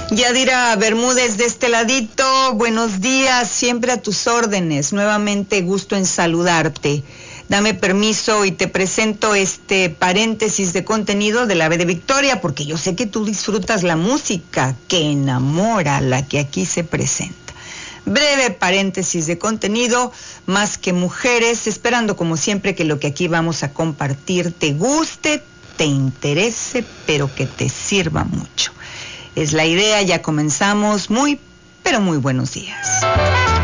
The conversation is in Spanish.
Yadira Bermúdez de este ladito, buenos días, siempre a tus órdenes, nuevamente gusto en saludarte. Dame permiso y te presento este paréntesis de contenido de la B de Victoria, porque yo sé que tú disfrutas la música que enamora, la que aquí se presenta. Breve paréntesis de contenido, más que mujeres, esperando como siempre que lo que aquí vamos a compartir te guste, te interese, pero que te sirva mucho. Es la idea, ya comenzamos. Muy, pero muy buenos días.